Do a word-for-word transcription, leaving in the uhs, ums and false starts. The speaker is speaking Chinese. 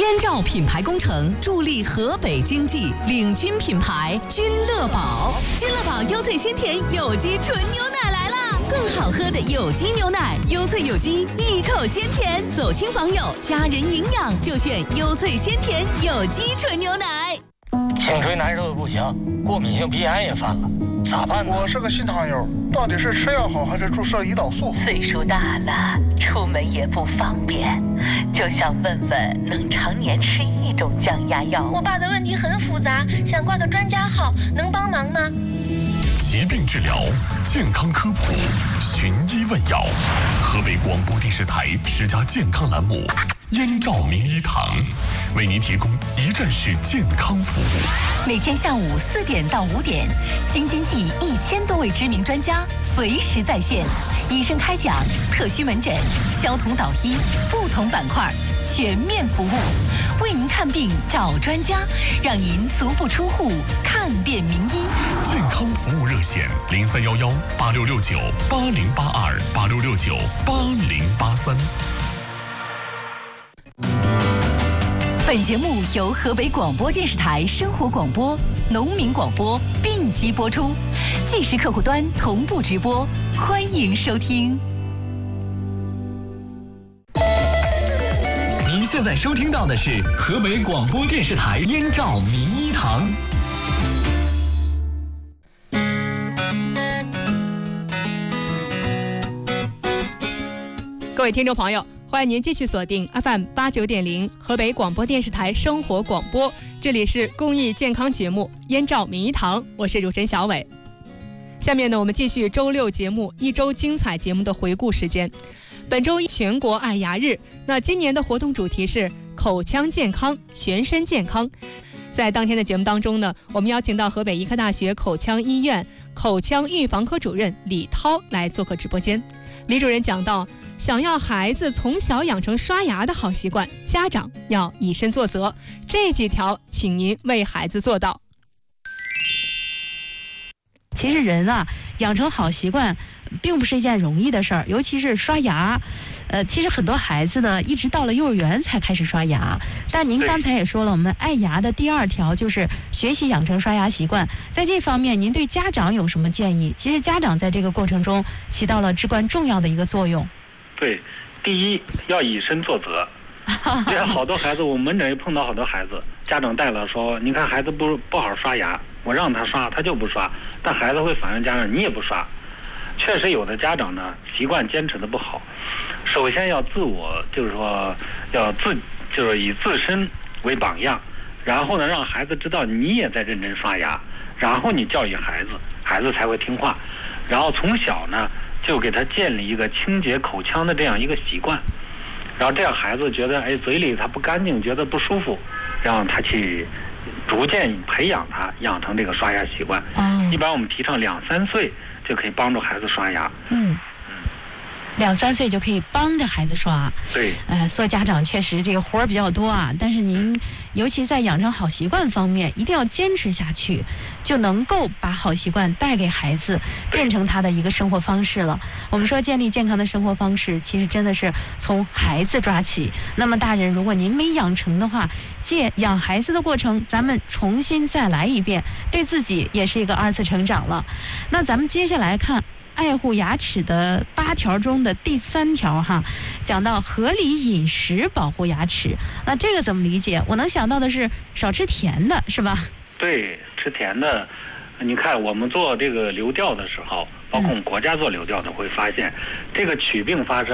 燕赵品牌工程助力河北经济，领军品牌君乐宝。君乐宝优萃鲜甜有机纯牛奶来啦！更好喝的有机牛奶，优萃有机，一口鲜甜。走亲访友，家人营养就选优萃鲜甜有机纯牛奶。 颈椎难受的不行，过敏性鼻炎也犯了，咋办呢？ 我是个新糖友，到底是吃药好还是注射胰岛素？ 岁数大了，出门也不方便，就想问问能常年吃一种降压药。 我爸的问题很复杂，想挂个专家号，能帮忙吗？ 疾病治疗，健康科普，寻医问药。河北广播电视台十佳健康栏目燕赵名医堂，为您提供一站式健康服务。 每天下午四点到五点，京津冀一千多位知名专家随时在线，医生开讲，特需门诊，消毒导医，不同板块全面服务，为您看病找专家，让您足不出户看遍名医。 健康服务热线零三幺幺八六六九八零八二八六六九八零八三。 本节目由河北广播电视台生活广播、农民广播并机播出，即时客户端同步直播，欢迎收听。 您现在收听到的是河北广播电视台燕赵名医堂。 各位听众朋友，欢迎您继续锁定 F M 八九点零河北广播电视台生活广播，这里是公益健康节目燕赵名医堂，我是主持人小伟。下面呢，我们继续周六节目一周精彩节目的回顾时间。本周全国爱牙日，那今年的活动主题是口腔健康，全身健康。在当天的节目当中呢，我们邀请到河北医科大学口腔医院口腔预防科主任李涛来做客直播间。李主任讲到，想要孩子从小养成刷牙的好习惯，家长要以身作则，这几条请您为孩子做到。 其实人啊，养成好习惯并不是一件容易的事儿，尤其是刷牙。呃，其实很多孩子呢，一直到了幼儿园才开始刷牙。但您刚才也说了，我们爱牙的第二条就是学习养成刷牙习惯。在这方面，您对家长有什么建议？其实家长在这个过程中起到了至关重要的一个作用。 对，第一要以身作则。因为好多孩子，我们门诊也碰到好多孩子，家长带了说，你看孩子不不好刷牙，我让他刷，他就不刷，但孩子会反映家长，你也不刷。确实有的家长呢，习惯坚持的不好。首先要自我，就是说要自，就是以自身为榜样，然后呢，让孩子知道你也在认真刷牙，然后你教育孩子，孩子才会听话。然后从小呢，就给他建立一个清洁口腔的这样一个习惯。然后这样孩子觉得，哎，嘴里他不干净，觉得不舒服，让他去逐渐培养他养成这个刷牙习惯。嗯，一般我们提倡两三岁就可以帮助孩子刷牙。 嗯。两三岁就可以帮着孩子刷， 对， 呃，做家长确实这个活儿比较多啊。但是您，尤其在养成好习惯方面，一定要坚持下去，就能够把好习惯带给孩子，变成他的一个生活方式了。我们说建立健康的生活方式，其实真的是从孩子抓起。那么大人，如果您没养成的话，借养孩子的过程，咱们重新再来一遍，对自己也是一个二次成长了。那咱们接下来看。爱护牙齿的八条中的第三条哈，讲到合理饮食保护牙齿。那这个怎么理解？我能想到的是少吃甜的，是吧？ 对，吃甜的。你看我们做这个流调的时候，包括我们国家做流调的，会发现这个龋病发生